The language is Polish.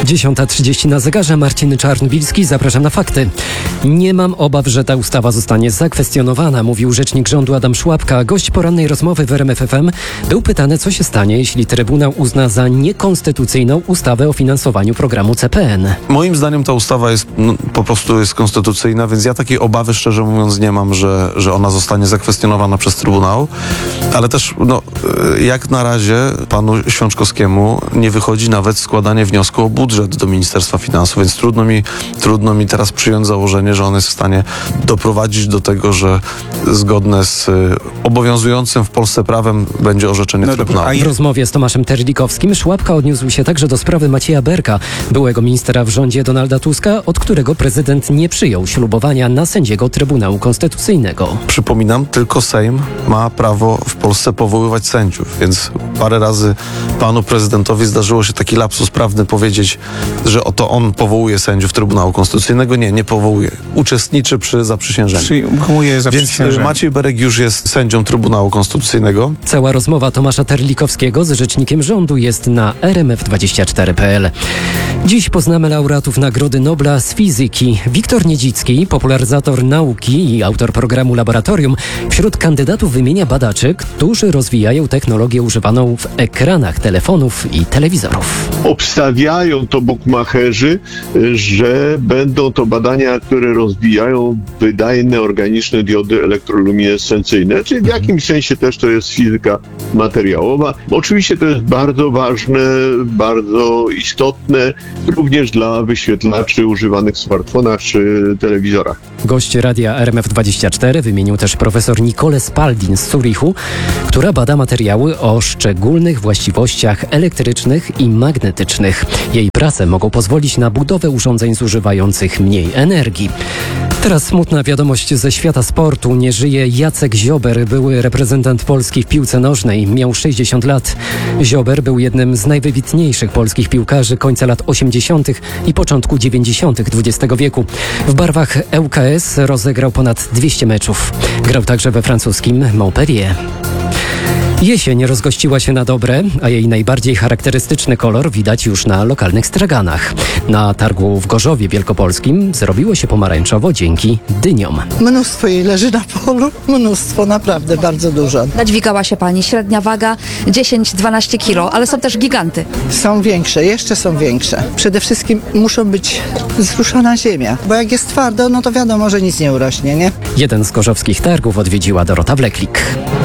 10:30 na zegarze. Marcin Czarnbilski, zapraszam na fakty. Nie mam obaw, że ta ustawa zostanie zakwestionowana, mówił rzecznik rządu Adam Szłapka. Gość porannej rozmowy w RMF FM był pytany, co się stanie, jeśli Trybunał uzna za niekonstytucyjną ustawę o finansowaniu programu CPN. Moim zdaniem ta ustawa po prostu jest konstytucyjna, więc ja takiej obawy, szczerze mówiąc, nie mam, że ona zostanie zakwestionowana przez Trybunał, ale też jak na razie panu Świączkowskiemu nie wychodzi nawet składanie wniosku o budżet do Ministerstwa Finansów, więc trudno mi teraz przyjąć założenie, że on jest w stanie doprowadzić do tego, że zgodne z obowiązującym w Polsce prawem będzie orzeczenie Trybunału. W rozmowie z Tomaszem Terlikowskim Szłapka odniósł się także do sprawy Macieja Berka, byłego ministra w rządzie Donalda Tuska, od którego prezydent nie przyjął ślubowania na sędziego Trybunału Konstytucyjnego. Przypominam, tylko Sejm ma prawo w Polsce powoływać sędziów, więc parę razy panu prezydentowi zdarzyło się taki lapsus prawny powiedzieć, że oto on powołuje sędziów Trybunału Konstytucyjnego. Nie powołuje. Uczestniczy przy zaprzysiężeniu. Przyjmuje zaprzysiężenie. Więc Maciej Berek już jest sędzią Trybunału Konstytucyjnego. Cała rozmowa Tomasza Terlikowskiego z rzecznikiem rządu jest na rmf24.pl. Dziś poznamy laureatów Nagrody Nobla z fizyki. Wiktor Niedzicki, popularyzator nauki i autor programu Laboratorium, wśród kandydatów wymienia badaczy, którzy rozwijają technologię używaną w ekranach telefonów i telewizorów. Obstawiają to bukmacherzy, że będą to badania, które rozwijają wydajne, organiczne diody elektroluminescencyjne, czyli w jakimś sensie też to jest fizyka materiałowa. Oczywiście to jest bardzo ważne, bardzo istotne, również dla wyświetlaczy używanych w smartfonach czy telewizorach. Gość radia RMF24 wymienił też profesor Nicole Spalding z Zurichu, która bada materiały o szczególnych właściwościach elektrycznych i magnetycznych. Jej prace mogą pozwolić na budowę urządzeń zużywających mniej energii. Teraz smutna wiadomość ze świata sportu. Nie żyje Jacek Ziober, były reprezentant Polski w piłce nożnej. Miał 60 lat. Ziober był jednym z najwybitniejszych polskich piłkarzy końca lat 80. i początku 90. XX wieku. W barwach ŁKS rozegrał ponad 200 meczów. Grał także we francuskim Montpellier. Jesień rozgościła się na dobre, a jej najbardziej charakterystyczny kolor widać już na lokalnych straganach. Na targu w Gorzowie Wielkopolskim zrobiło się pomarańczowo dzięki dyniom. Mnóstwo jej leży na polu, mnóstwo, naprawdę bardzo dużo. Nadźwigała się pani, średnia waga 10-12 kilo, ale są też giganty. Są większe, jeszcze są większe. Przede wszystkim muszą być zruszona ziemia, bo jak jest twardo, no to wiadomo, że nic nie urośnie, nie? Jeden z gorzowskich targów odwiedziła Dorota Wleklik.